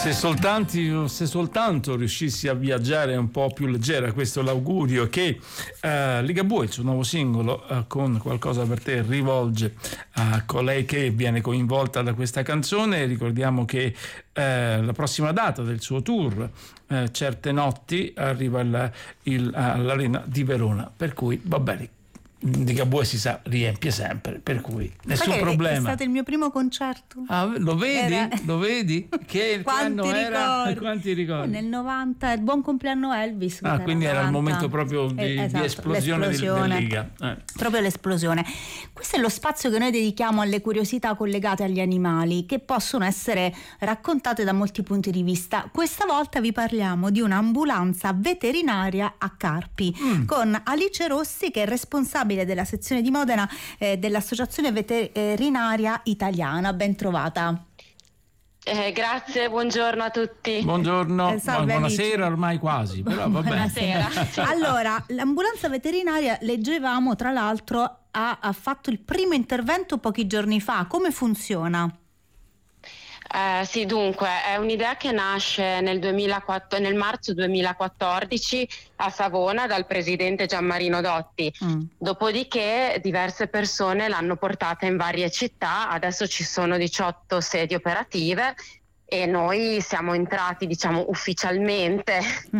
Se soltanto riuscissi a viaggiare un po' più leggera, questo è l'augurio che Ligabue, il suo nuovo singolo, con Qualcosa per te, rivolge a colei che viene coinvolta da questa canzone. Ricordiamo che la prossima data del suo tour, Certe notti, arriva all'Arena di Verona, per cui va bene. Ligabue si sa riempie sempre, per cui nessun problema. È stato il mio primo concerto. Lo vedi? Che anno era? Quanti ricordi? Nel 90, il buon compleanno Elvis. Quindi era il momento proprio di esplosione del Liga. Proprio l'esplosione. Questo è lo spazio che noi dedichiamo alle curiosità collegate agli animali, che possono essere raccontate da molti punti di vista. Questa volta vi parliamo di un'ambulanza veterinaria a Carpi, con Alice Rossi, che è responsabile della sezione di Modena dell'Associazione Veterinaria Italiana. Ben trovata. Grazie, buongiorno a tutti. Buongiorno, buonasera ormai quasi, però va bene. Buonasera. Allora, l'ambulanza veterinaria, leggevamo, tra l'altro, ha fatto il primo intervento pochi giorni fa. Come funziona? Sì, dunque, è un'idea che nasce nel marzo 2014 a Savona dal presidente Gianmarino Dotti. Dopodiché diverse persone l'hanno portata in varie città, adesso ci sono 18 sedi operative e noi siamo entrati, diciamo, ufficialmente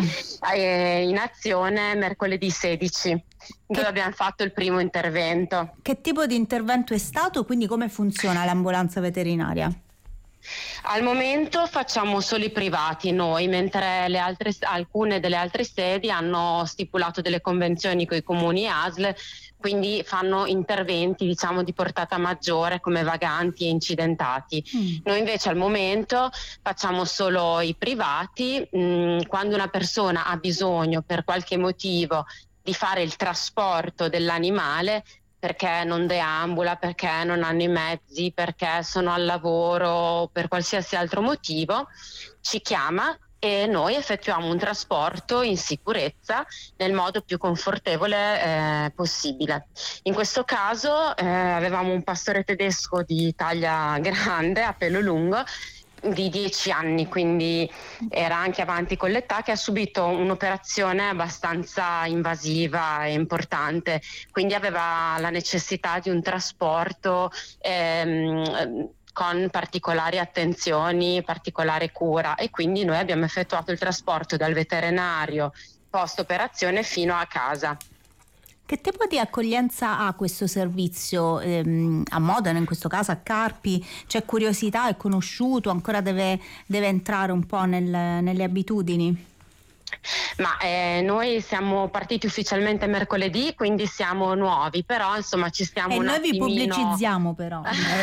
in azione mercoledì 16, dove abbiamo fatto il primo intervento. Che tipo di intervento è stato? Quindi come funziona l'ambulanza veterinaria? Al momento facciamo solo i privati noi, mentre alcune delle altre sedi hanno stipulato delle convenzioni con i comuni e ASL, quindi fanno interventi, diciamo, di portata maggiore come vaganti e incidentati. Noi invece al momento facciamo solo i privati. Quando una persona ha bisogno per qualche motivo di fare il trasporto dell'animale, perché non deambula, perché non hanno i mezzi, perché sono al lavoro, per qualsiasi altro motivo, ci chiama e noi effettuiamo un trasporto in sicurezza nel modo più confortevole possibile. In questo caso avevamo un pastore tedesco di taglia grande, a pelo lungo, di 10 anni, quindi era anche avanti con l'età, che ha subito un'operazione abbastanza invasiva e importante, quindi aveva la necessità di un trasporto con particolari attenzioni, particolare cura, e quindi noi abbiamo effettuato il trasporto dal veterinario post operazione fino a casa. Che tipo di accoglienza ha questo servizio a Modena, in questo caso a Carpi? C'è curiosità, è conosciuto, ancora deve entrare un po' nelle abitudini? Ma noi siamo partiti ufficialmente mercoledì, quindi siamo nuovi, però insomma ci stiamo un attimino... E noi vi pubblicizziamo però.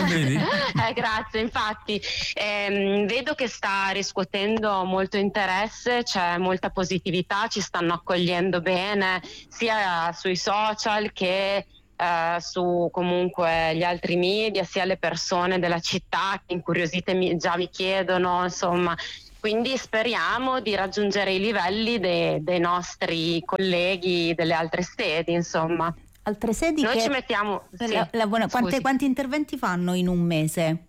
Grazie, infatti vedo che sta riscuotendo molto interesse, c'è molta positività, ci stanno accogliendo bene sia sui social che su comunque gli altri media, sia le persone della città che incuriosite già mi chiedono, insomma. Quindi speriamo di raggiungere i livelli dei nostri colleghi delle altre sedi, insomma. Altre sedi noi che ci mettiamo... Quanti interventi fanno in un mese?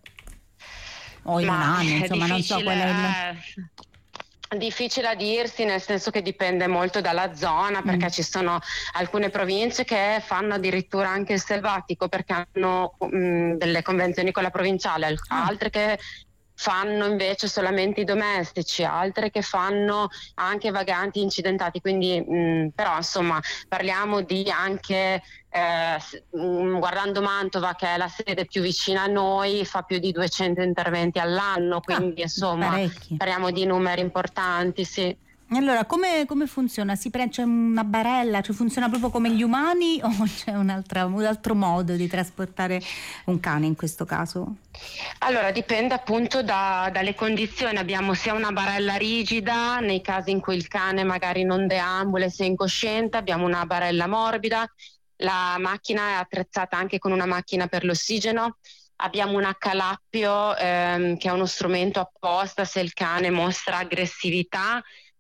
O in un anno, insomma, non so qual è difficile a dirsi, nel senso che dipende molto dalla zona, perché ci sono alcune province che fanno addirittura anche il selvatico perché hanno delle convenzioni con la provinciale, altre che fanno invece solamente i domestici, altre che fanno anche vaganti incidentati, quindi però insomma parliamo di anche guardando Mantova, che è la sede più vicina a noi, fa più di 200 interventi all'anno, quindi insomma parliamo di numeri importanti, sì. Allora, come funziona? C'è una barella, cioè funziona proprio come gli umani o c'è un altro modo di trasportare un cane in questo caso? Allora, dipende appunto dalle condizioni. Abbiamo sia una barella rigida, nei casi in cui il cane magari non deambula e sia incosciente, abbiamo una barella morbida, la macchina è attrezzata anche con una macchina per l'ossigeno. Abbiamo un accalappio che è uno strumento apposta se il cane mostra aggressività,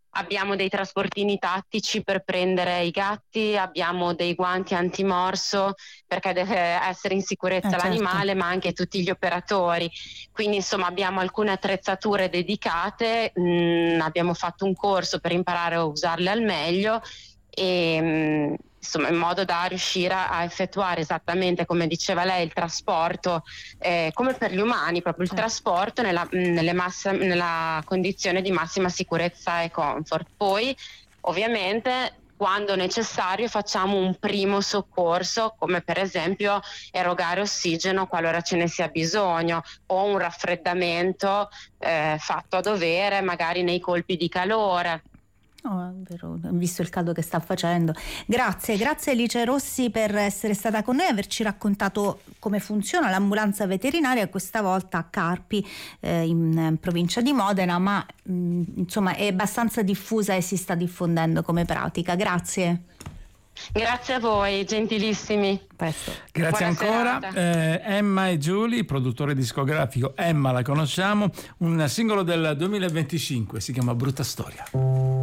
abbiamo dei trasportini tattici per prendere i gatti, abbiamo dei guanti antimorso perché deve essere in sicurezza l'animale, certo. ma anche tutti gli operatori. Quindi insomma abbiamo alcune attrezzature dedicate, abbiamo fatto un corso per imparare a usarle al meglio e insomma in modo da riuscire a effettuare esattamente come diceva lei il trasporto come per gli umani, proprio il trasporto nella condizione di massima sicurezza e comfort. Poi ovviamente quando necessario facciamo un primo soccorso, come per esempio erogare ossigeno qualora ce ne sia bisogno, o un raffreddamento fatto a dovere magari nei colpi di calore. No, è vero, visto il caldo che sta facendo. Grazie Alice Rossi per essere stata con noi e averci raccontato come funziona l'ambulanza veterinaria, questa volta a Carpi, in provincia di Modena, ma insomma è abbastanza diffusa e si sta diffondendo come pratica. Grazie. Grazie a voi, gentilissimi. Presto. Grazie Buona ancora. Emma e Giulia, produttore discografico. Emma la conosciamo, un singolo del 2025, si chiama Brutta Storia.